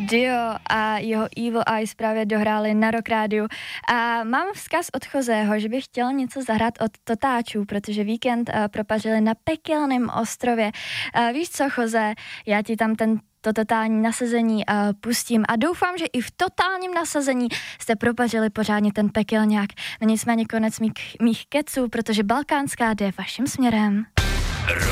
Dio a jeho Evil Eyes právě dohráli na Rock Rádiu. A mám vzkaz od Joseho, že bych chtěl něco zahrát od Totáčů, protože víkend propařili na pekelném ostrově. Víš co, Jose, já ti tam to totální nasazení pustím a doufám, že i v totálním nasazení jste propařili pořádně ten pekelňák. No nicméně konec mých keců, protože Balkánská jde vaším směrem.